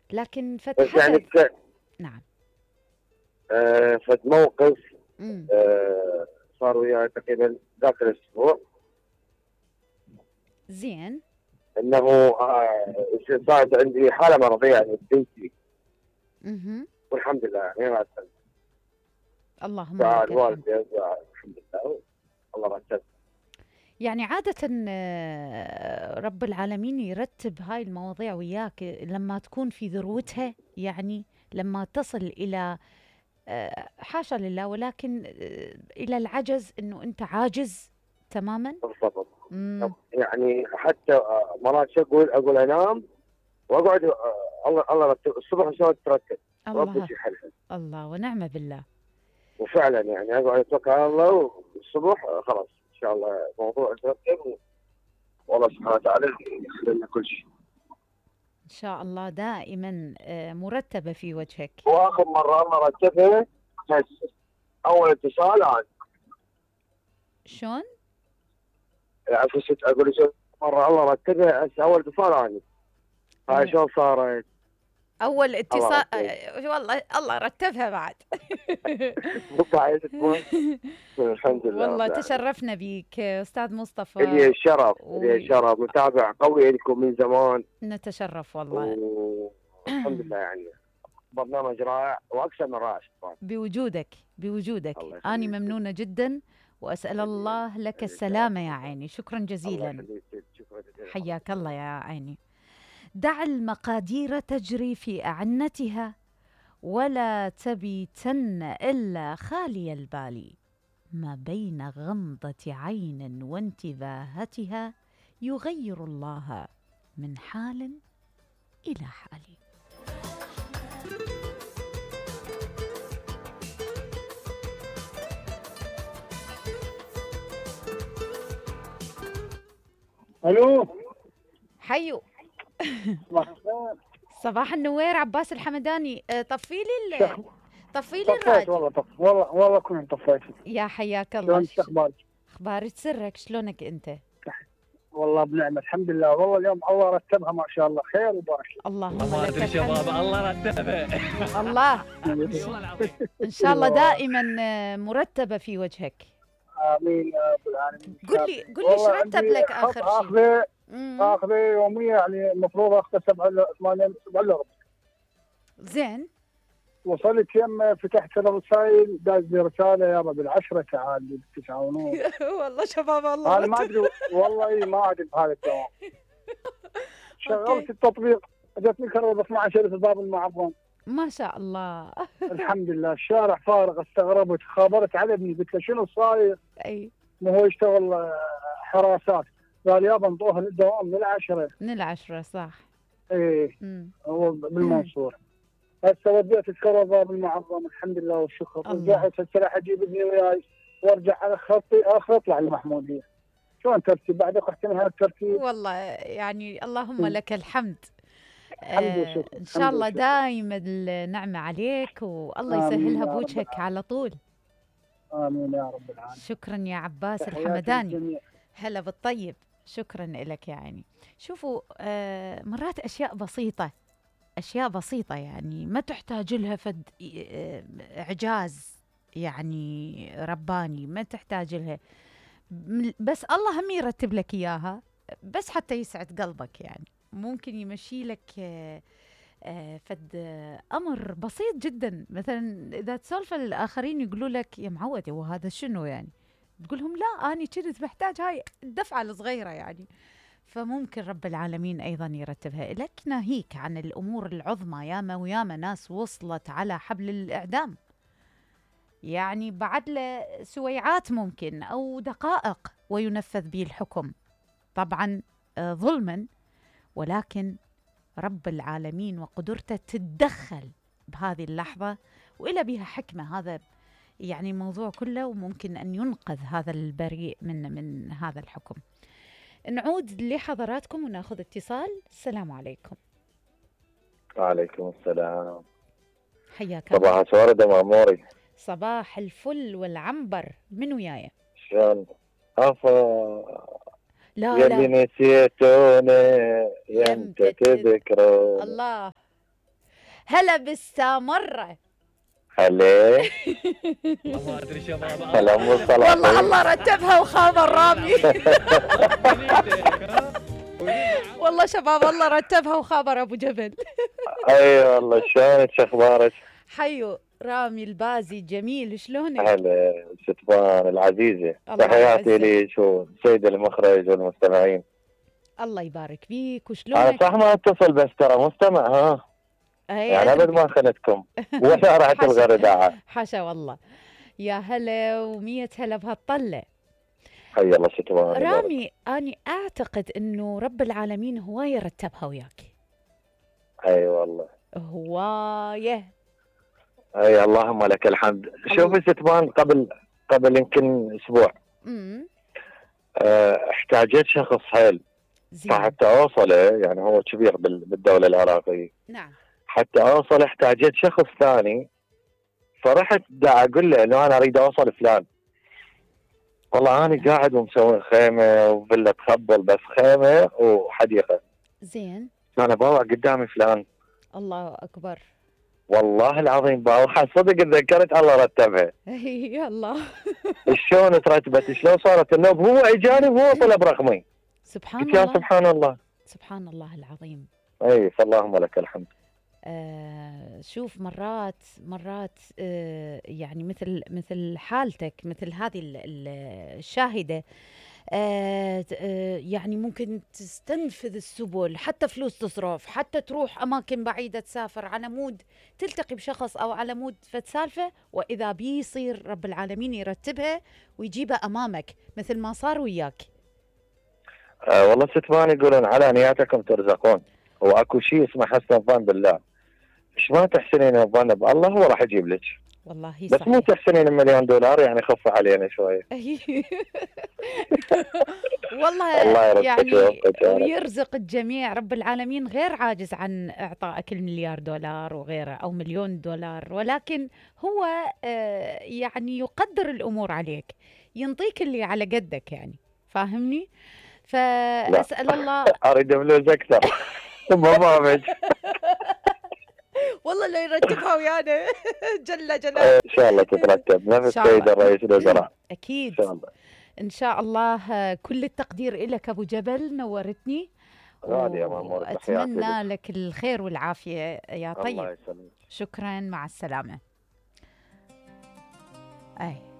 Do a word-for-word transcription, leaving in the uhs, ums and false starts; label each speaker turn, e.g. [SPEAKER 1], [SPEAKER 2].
[SPEAKER 1] لكن فد
[SPEAKER 2] بس يعني
[SPEAKER 1] حدث.
[SPEAKER 2] ك...
[SPEAKER 1] نعم.
[SPEAKER 2] آه فد موقف
[SPEAKER 1] امم
[SPEAKER 2] آه صار وياي تقريبا ذاك الاسبوع،
[SPEAKER 1] زين.
[SPEAKER 2] انه آه صارت عندي حاله مرضيه يعني بنتي،
[SPEAKER 1] اها.
[SPEAKER 2] والحمد لله يعني ما أتكلم.
[SPEAKER 1] اللهم
[SPEAKER 2] دعاء
[SPEAKER 1] لك الحمد.
[SPEAKER 2] الوالد يرجع الحمد لله، الله رتب.
[SPEAKER 1] يعني عادة آه، رب العالمين يرتب هاي المواضيع وياك لما تكون في ذروتها، يعني لما تصل إلى آه، حاشا لله، ولكن آه، إلى العجز، إنه أنت عاجز تماما.
[SPEAKER 2] بالضبط.
[SPEAKER 1] مم.
[SPEAKER 2] يعني حتى آه، مرات شو اقول اقول انام واقعد، آه، الله الله رتب الصبح شلون ترتب، ربي
[SPEAKER 1] الله.
[SPEAKER 2] يحلها.
[SPEAKER 1] الله ونعم بالله.
[SPEAKER 2] وفعلا يعني اقعد اتوكل على الله، والصبح آه، خلاص ان شاء الله موضوع ترتب، والله سبحانه وتعالى يخلي لنا كل شيء.
[SPEAKER 1] إن شاء الله دائما آه، مرتبة في وجهك.
[SPEAKER 2] واخر مره الله رتبها هسه، اول اتصال عن
[SPEAKER 1] شلون؟
[SPEAKER 2] يعني فزت اقول لك مره الله رتبها هسه، اول اتصال عني. هاي
[SPEAKER 1] آه،
[SPEAKER 2] شلون صارت؟
[SPEAKER 1] أول
[SPEAKER 2] الله
[SPEAKER 1] اتصال
[SPEAKER 2] رتب.
[SPEAKER 1] آه، والله الله رتبها بعد.
[SPEAKER 2] بعد تكون الحمد لله
[SPEAKER 1] والله
[SPEAKER 2] رب العالمين.
[SPEAKER 1] تشرفنا بيك أستاذ مصطفى.
[SPEAKER 2] لي الشرف، لي
[SPEAKER 1] و...
[SPEAKER 2] الشرف، متابع قوي لكم من زمان،
[SPEAKER 1] نتشرف والله.
[SPEAKER 2] والحمد لله يعني برنامج رائع واكثر من رائع شكرا.
[SPEAKER 1] بوجودك بوجودك
[SPEAKER 2] الله
[SPEAKER 1] أنا
[SPEAKER 2] يخليك.
[SPEAKER 1] ممنونة جدا، وأسأل
[SPEAKER 2] خليك
[SPEAKER 1] الله لك
[SPEAKER 2] خليك يا رب.
[SPEAKER 1] السلامة يا عيني. شكرا
[SPEAKER 2] الله
[SPEAKER 1] جزيلا.
[SPEAKER 2] يخليك، شكرا جزيلا.
[SPEAKER 1] حياك الله يا عيني. دع المقادير تجري في أعنتها، ولا تبيتن إلا خالي البال. ما بين غمضة عين وانتباهتها يغير الله من حال إلى حال.
[SPEAKER 3] الو.
[SPEAKER 1] حيو.
[SPEAKER 3] صباح الخير.
[SPEAKER 1] صباح النوير عباس الحمداني. آه، طفي لي
[SPEAKER 3] شيخ،
[SPEAKER 1] ال- طفي لي
[SPEAKER 3] طفيت
[SPEAKER 1] الراديو.
[SPEAKER 3] والله، طف والله والله كنت طفيت.
[SPEAKER 1] يا حياك الله.
[SPEAKER 3] شلون
[SPEAKER 1] ش...
[SPEAKER 3] اخبارك؟
[SPEAKER 1] اخبار سرك، شلونك انت؟
[SPEAKER 3] والله بنعمة الحمد لله، والله اليوم الله رتبها ما شاء الله خير وبارك.
[SPEAKER 1] اللهم لك
[SPEAKER 4] شباب
[SPEAKER 1] الحمد.
[SPEAKER 4] الله رتبه.
[SPEAKER 1] الله.
[SPEAKER 4] والله
[SPEAKER 1] ان شاء الله دائما آه، مرتبة في وجهك.
[SPEAKER 3] امين يا رب العالمين.
[SPEAKER 1] قل لي قل لي ايش
[SPEAKER 3] والله
[SPEAKER 1] رتب
[SPEAKER 3] عندي
[SPEAKER 1] لك
[SPEAKER 3] خط
[SPEAKER 1] اخر شيء؟
[SPEAKER 3] اخذه
[SPEAKER 1] مم.
[SPEAKER 3] اخذه يوميه، يعني المفروض اخذه سبعة ثمانية سبعة الا ربع.
[SPEAKER 1] زين.
[SPEAKER 3] وصلت يم فتحت الرسائل، داز لي رساله يابا بالعشره تعال بالتسعه ونص.
[SPEAKER 1] والله شباب الله.
[SPEAKER 3] انا ما ادري والله إيه ما ادري بهذا الدوام. شغلت
[SPEAKER 1] أوكي.
[SPEAKER 3] التطبيق جت لي كهرباء اثنا عشر في الباب المعظم.
[SPEAKER 1] ما شاء الله.
[SPEAKER 3] الحمد لله الشارع فارغ. استغربت، خابرت على ابني قلت له شنو صاير؟
[SPEAKER 1] اي.
[SPEAKER 3] ما هو يشتغل آه، حراسات. قال يابا انطوه الدوام من العشرة.
[SPEAKER 1] من العشرة صح.
[SPEAKER 3] ايه
[SPEAKER 1] مم.
[SPEAKER 3] هو بالمنصور. هسه وديت الكهرباء باب المعظم الحمد لله والشكر.
[SPEAKER 1] الله.
[SPEAKER 3] رجعت هسه راح اجيب ابني وياي وارجع على خطي اخر اطلع المحموديه. شلون ترتيب بعد رحت من هذا الترتيب؟
[SPEAKER 1] والله يعني اللهم
[SPEAKER 3] مم.
[SPEAKER 1] لك الحمد.
[SPEAKER 3] الحمد
[SPEAKER 1] آه
[SPEAKER 3] والشكر.
[SPEAKER 1] ان شاء
[SPEAKER 3] الحمد
[SPEAKER 1] الله
[SPEAKER 3] والشكر.
[SPEAKER 1] دايما النعمة عليك، والله
[SPEAKER 3] امين
[SPEAKER 1] يسهلها
[SPEAKER 3] يا رب
[SPEAKER 1] بوجهك
[SPEAKER 3] العالمين.
[SPEAKER 1] على طول.
[SPEAKER 3] امين يا رب العالمين.
[SPEAKER 1] شكرا يا عباس
[SPEAKER 3] تحياتي
[SPEAKER 1] الحمداني.
[SPEAKER 3] للجميع.
[SPEAKER 1] هلا بالطيب. شكرا لك يا عيني. شوفوا آه مرات اشياء بسيطة، اشياء بسيطة يعني ما تحتاج لها فد آه، اعجاز يعني رباني، ما تحتاج لها، م- بس الله هم يرتب لك اياها، بس حتى يسعد قلبك. يعني ممكن يمشي لك آه، آه، فد آه، امر بسيط جدا. مثلا اذا تسولف للاخرين يقولوا لك يا معود وهذا شنو يعني، تقول لهم لا انا كنت محتاج هاي الدفعه الصغيره يعني. فممكن رب العالمين ايضا يرتبها لك، ناهيك عن الامور العظمى. ياما وياما ناس وصلت على حبل الاعدام، يعني بعد له سويعات ممكن او دقائق وينفذ به الحكم، طبعا آه، ظلما، ولكن رب العالمين وقدرته تتدخل بهذه اللحظة، وإلى بها حكمة. هذا يعني موضوع كله، وممكن أن ينقذ هذا البريء من من هذا الحكم. نعود لحضراتكم وناخذ اتصال. السلام عليكم.
[SPEAKER 2] وعليكم السلام.
[SPEAKER 1] حياك الله.
[SPEAKER 2] صباح سوارد مأموري.
[SPEAKER 1] صباح الفل والعنبر. من وياي؟
[SPEAKER 2] شلون؟ عفا
[SPEAKER 1] لا
[SPEAKER 2] يلي
[SPEAKER 1] لا
[SPEAKER 2] نسيتوني يمتى
[SPEAKER 1] يمتى تذ...
[SPEAKER 2] تذكروني.
[SPEAKER 1] الله. هلا بالسامرة.
[SPEAKER 5] هلا
[SPEAKER 4] والله ما ادري شباب.
[SPEAKER 5] هلا ام صلاح.
[SPEAKER 1] والله الله رتبها وخابر رامي. والله شباب الله رتبها وخابر ابو جبل.
[SPEAKER 5] اي والله شلونك شو اخبارك؟
[SPEAKER 1] حيو رامي البازي الجميل شلونك؟
[SPEAKER 5] هلا ستبان العزيزه،
[SPEAKER 1] الله
[SPEAKER 5] تحياتي
[SPEAKER 1] يعزك.
[SPEAKER 5] لك وسيد المخرج والمستمعين.
[SPEAKER 1] الله يبارك فيك
[SPEAKER 5] انا
[SPEAKER 1] وشلونك؟
[SPEAKER 5] صح ما اتصل بس ترى مستمع ها،
[SPEAKER 1] هي
[SPEAKER 5] يعني ابد ما خنتكم ولا رحت
[SPEAKER 1] حاشا.
[SPEAKER 5] الغرداء.
[SPEAKER 1] حاشا والله. يا هلا ومية هلا بهالطلة.
[SPEAKER 5] حي الله ستبان.
[SPEAKER 1] رامي أنا أعتقد أنه رب العالمين هواية رتبها وياك.
[SPEAKER 5] اي والله
[SPEAKER 1] هواية.
[SPEAKER 5] اي اللهم لك الحمد. شوفي ستبان قبل قبل يمكن اسبوع
[SPEAKER 1] امم
[SPEAKER 5] أه احتاجت شخص حيل،
[SPEAKER 1] زين.
[SPEAKER 5] فحتى اوصله يعني هو كبير بال- بالدوله العراقيه،
[SPEAKER 1] نعم.
[SPEAKER 5] حتى اوصل احتاجت شخص ثاني، فرحت دا اقول له انه انا اريد اوصل فلان. والله انا قاعد ومسوي خيمه وفيلا تخبل، بس خيمه وحديقه.
[SPEAKER 1] زين.
[SPEAKER 5] انا باوع قدامي فلان،
[SPEAKER 1] الله أكبر.
[SPEAKER 5] والله العظيم باوع صدق تذكرت الله رتبها.
[SPEAKER 1] يا الله.
[SPEAKER 5] شلون ترتبت، شلون صارت النوب، هو اجاني وهو طلب رقمي.
[SPEAKER 1] سبحان
[SPEAKER 5] قلت يا
[SPEAKER 1] الله.
[SPEAKER 5] سبحان الله.
[SPEAKER 1] سبحان الله العظيم.
[SPEAKER 5] اي فاللهم لك الحمد.
[SPEAKER 1] آه شوف مرات مرات آه يعني مثل مثل حالتك، مثل هذه ال- ال- الشاهدة، آه ت- آه يعني ممكن تستنفذ السبل، حتى فلوس تصرف، حتى تروح أماكن بعيدة، تسافر على مود تلتقي بشخص أو على مود فتسالفة، وإذا بيصير رب العالمين يرتبها ويجيبها أمامك مثل ما صار وياك.
[SPEAKER 5] آه والله ستبان يقولون على نياتكم ترزقون، واكو شيء اسمه حسن الظن بالله. ايش ما تحسنين الظن بالله هو راح يجيب لك،
[SPEAKER 1] والله
[SPEAKER 5] بس مو
[SPEAKER 1] صحيح.
[SPEAKER 5] تحسنين مليون دولار يعني خف علينا شويه.
[SPEAKER 1] والله
[SPEAKER 5] الله يرزقك
[SPEAKER 1] يعني
[SPEAKER 5] ويوفقك يا رب.
[SPEAKER 1] ويرزق الجميع رب العالمين، غير عاجز عن إعطائك المليار دولار وغيره أو مليون دولار، ولكن هو آه، يعني يقدر الأمور عليك، ينطيك اللي على قدك يعني، فاهمني؟ فأسأل الله.
[SPEAKER 5] اريد فلوس اكثر. ما فاهمك.
[SPEAKER 1] والله لو يرتبها ويانا جل جلاله.
[SPEAKER 5] ان شاء الله تترتب
[SPEAKER 1] إن
[SPEAKER 5] نفس
[SPEAKER 1] شاء الله.
[SPEAKER 5] سيد الرئيس الوزراء.
[SPEAKER 1] أكيد.
[SPEAKER 5] ان شاء الله.
[SPEAKER 1] إن شاء الله. آه، كل التقدير لك أبو جبل، نورتني.
[SPEAKER 5] غالي يا مأمور، تحياتي
[SPEAKER 1] وأتمنى
[SPEAKER 5] لك.
[SPEAKER 1] لك الخير والعافية يا طيب.
[SPEAKER 5] الله يسلمك.
[SPEAKER 1] شكرا، مع السلامة. أي